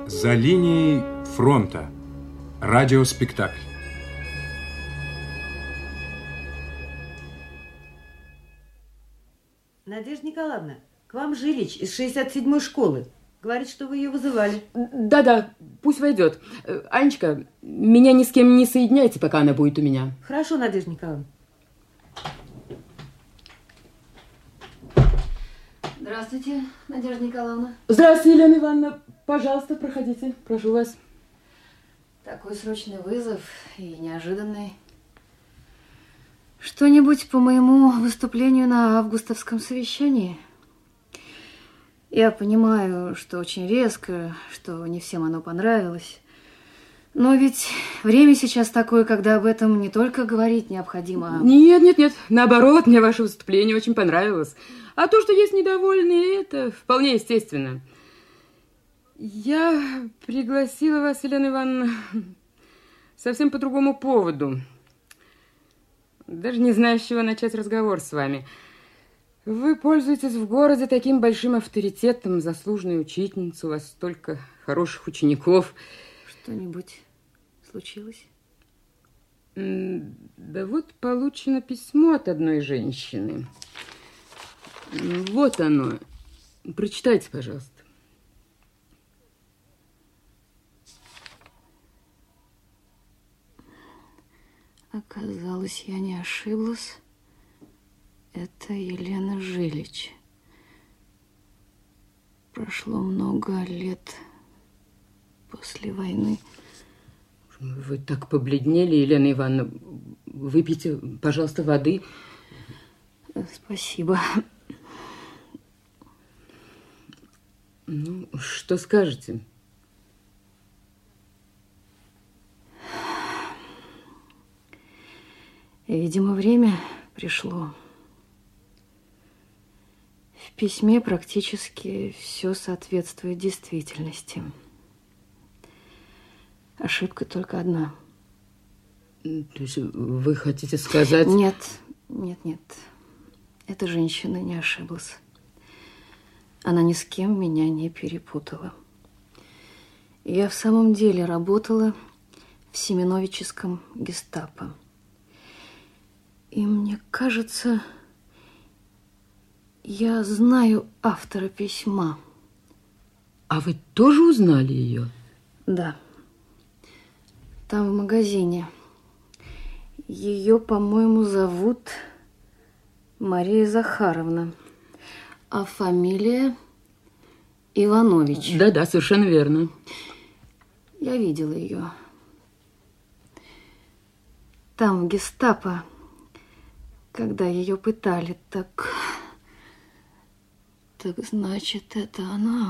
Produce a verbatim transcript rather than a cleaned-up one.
За линией фронта. Радиоспектакль. Надежда Николаевна, к вам Жилич из шестьдесят седьмой школы. Говорит, что вы ее вызывали. Да-да, пусть войдет. Анечка, меня ни с кем не соединяйте, пока она будет у меня. Хорошо, Надежда Николаевна. Здравствуйте, Надежда Николаевна. Здравствуйте, Елена Ивановна. Пожалуйста, проходите. Прошу вас. Такой срочный вызов и неожиданный. Что-нибудь по моему выступлению на августовском совещании? Я понимаю, что очень резко, что не всем оно понравилось. Но ведь время сейчас такое, когда об этом не только говорить необходимо. Нет, нет, нет. Наоборот, мне ваше выступление очень понравилось. А то, что есть недовольные, это вполне естественно. Я пригласила вас, Елена Ивановна, совсем по другому поводу. Даже не знаю, с чего начать разговор с вами. Вы пользуетесь в городе таким большим авторитетом, заслуженная учительница, у вас столько хороших учеников. Что-нибудь случилось? Да вот получено письмо от одной женщины. Вот оно. Прочитайте, пожалуйста. Оказалось, я не ошиблась. Это Елена Жилич. Прошло много лет после войны. Вы так побледнели, Елена Ивановна. Выпейте, пожалуйста, воды. Спасибо. Ну, что скажете? Видимо, время пришло. В письме практически все соответствует действительности. Ошибка только одна. То есть вы хотите сказать... Нет, нет, нет. Эта женщина не ошиблась. Она ни с кем меня не перепутала. Я в самом деле работала в Семеновическом гестапо. И мне кажется, я знаю автора письма. А вы тоже узнали ее? Да. Там в магазине. Ее, по-моему, зовут Мария Захаровна. А фамилия Иванович. Да-да, совершенно верно. Я видела ее. Там в гестапо, когда ее пытали, так... Так значит, это она...